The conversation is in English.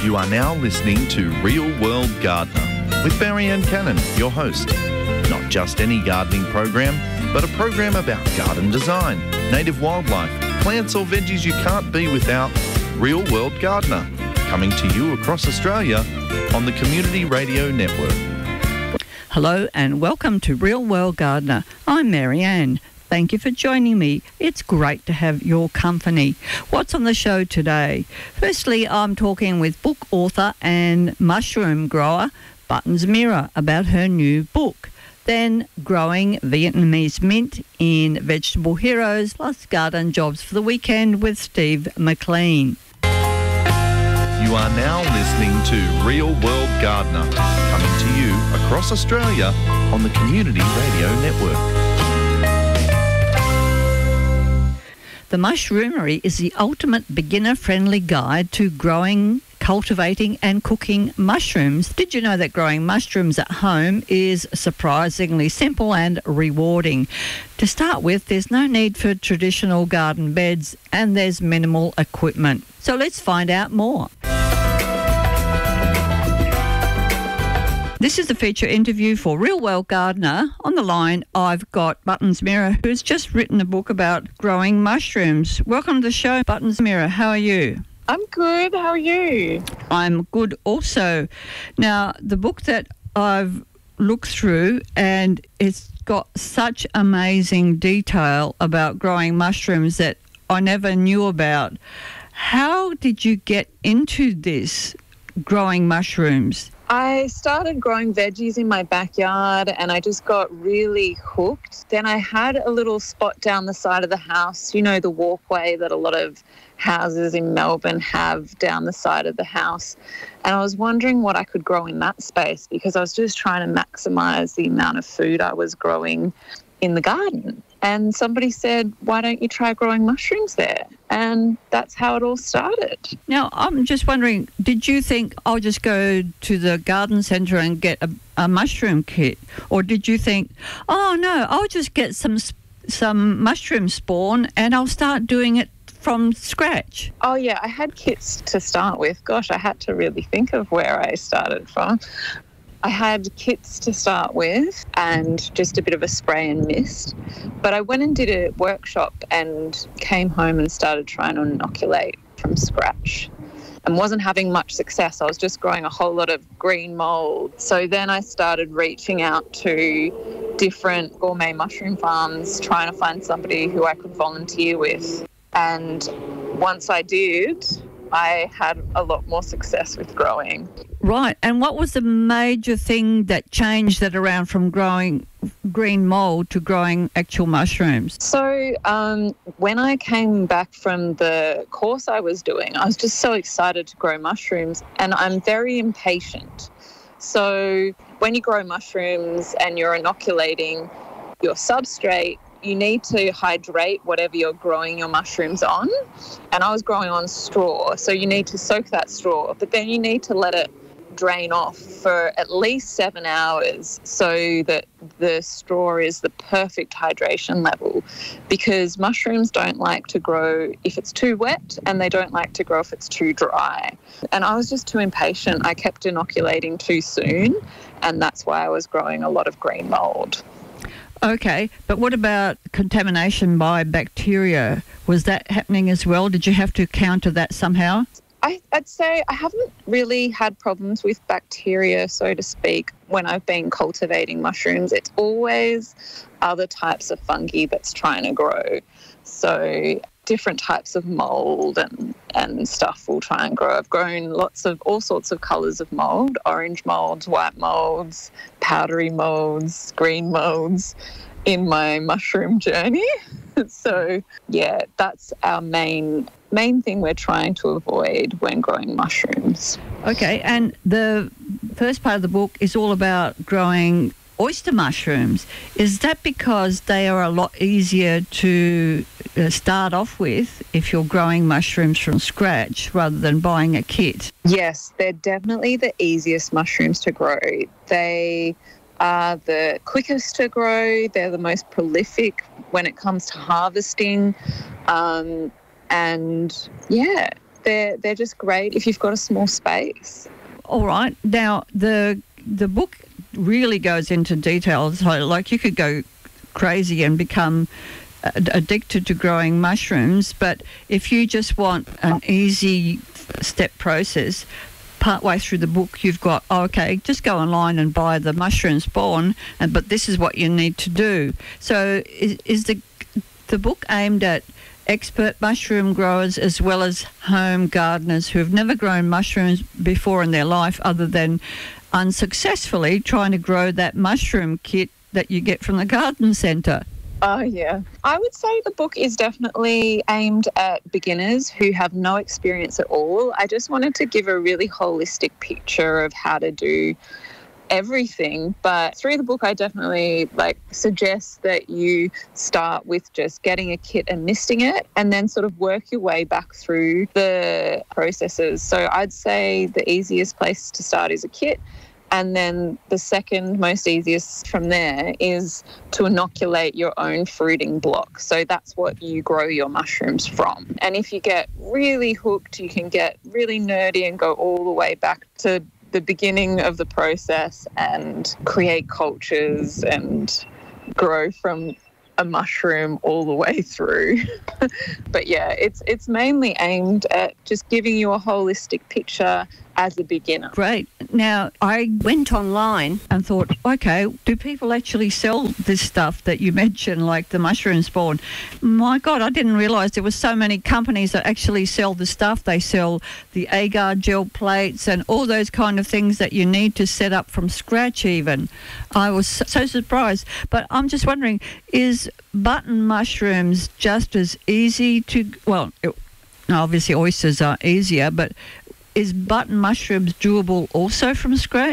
You are now listening to Real World Gardener with Marianne Cannon, your host. Not just any gardening program, but a program about garden design, native wildlife, plants or veggies you can't be without. Real World Gardener, coming to you across Australia on the Community Radio Network. Hello and welcome to Real World Gardener. I'm Marianne. Thank you for joining me. It's great to have your company. What's on the show today? Firstly, I'm talking with book author and mushroom grower Buttons Mira about her new book. Then growing Vietnamese mint in Vegetable Heroes plus garden jobs for the weekend with Steve McLean. You are now listening to Real World Gardener, coming to you across Australia on the Community Radio Network. The Mushroomery is the ultimate beginner-friendly guide to growing, cultivating and cooking mushrooms. Did you know that growing mushrooms at home is surprisingly simple and rewarding? To start with, there's no need for traditional garden beds and there's minimal equipment. So let's find out more. This is the feature interview for Real World Gardener. On the line, I've got Buttons Mira, who's just written a book about growing mushrooms. Welcome to the show, Buttons Mira. How are you? I'm good. How are you? I'm good also. Now, the book that I've looked through, and it's got such amazing detail about growing mushrooms that I never knew about. How did you get into this, growing mushrooms? I started growing veggies in my backyard and I just got really hooked. Then I had a little spot down the side of the house, you know, the walkway that a lot of houses in Melbourne have down the side of the house. And I was wondering what I could grow in that space because I was just trying to maximise the amount of food I was growing in the garden. And somebody said, why don't you try growing mushrooms there? And that's how it all started. Now, I'm just wondering, did you think I'll just go to the garden centre and get a mushroom kit? Or did you think, oh, no, I'll just get some mushroom spawn and I'll start doing it from scratch? Oh, yeah, I had kits to start with. Gosh, I had to really think of where I started from. I had kits to start with and just a bit of a spray and mist. But I went and did a workshop and came home and started trying to inoculate from scratch and wasn't having much success. I was just growing a whole lot of green mould. So then I started reaching out to different gourmet mushroom farms, trying to find somebody who I could volunteer with. And once I did, I had a lot more success with growing. Right. And what was the major thing that changed that around from growing green mould to growing actual mushrooms? So when I came back from the course I was doing, I was just so excited to grow mushrooms and I'm very impatient. So when you grow mushrooms and you're inoculating your substrate, you need to hydrate whatever you're growing your mushrooms on. And I was growing on straw, so you need to soak that straw, but then you need to let it drain off for at least 7 hours so that the straw is the perfect hydration level, because mushrooms don't like to grow if it's too wet and they don't like to grow if it's too dry. And I was just too impatient. I kept inoculating too soon, and that's why I was growing a lot of green mould. Okay, but what about contamination by bacteria? Was that happening as well? Did you have to counter that somehow? I'd say I haven't really had problems with bacteria, so to speak, when I've been cultivating mushrooms. It's always other types of fungi that's trying to grow. So different types of mould and stuff will try and grow. I've grown all sorts of colours of mould, orange moulds, white moulds, powdery moulds, green moulds in my mushroom journey. So, yeah, that's our main thing we're trying to avoid when growing mushrooms. Okay, and the first part of the book is all about growing oyster mushrooms. Is that because they are a lot easier to start off with if you're growing mushrooms from scratch rather than buying a kit? Yes, they're definitely the easiest mushrooms to grow. They are the quickest to grow. They're the most prolific when it comes to harvesting. And yeah, they're just great if you've got a small space. All right. Now, the book really goes into details. So, like, you could go crazy and become addicted to growing mushrooms, but if you just want an easy step process, partway through the book you've got, just go online and buy the mushroom spawn, but this is what you need to do. So is the book aimed at expert mushroom growers as well as home gardeners who have never grown mushrooms before in their life, other than unsuccessfully trying to grow that mushroom kit that you get from the garden centre? Oh, yeah. I would say the book is definitely aimed at beginners who have no experience at all. I just wanted to give a really holistic picture of how to do everything. But through the book, I definitely suggest that you start with just getting a kit and misting it, and then sort of work your way back through the processes. So I'd say the easiest place to start is a kit. And then the second most easiest from there is to inoculate your own fruiting block. So that's what you grow your mushrooms from. And if you get really hooked, you can get really nerdy and go all the way back to the beginning of the process and create cultures and grow from a mushroom all the way through. But yeah, it's mainly aimed at just giving you a holistic picture as a beginner. Great. Now, I went online and thought, okay, do people actually sell this stuff that you mentioned, like the mushroom spawn? My God, I didn't realise there were so many companies that actually sell the stuff. They sell the agar gel plates and all those kind of things that you need to set up from scratch even. I was so surprised. But I'm just wondering, is button mushrooms just as easy to... Well, obviously oysters are easier, but is button mushrooms doable also from scratch?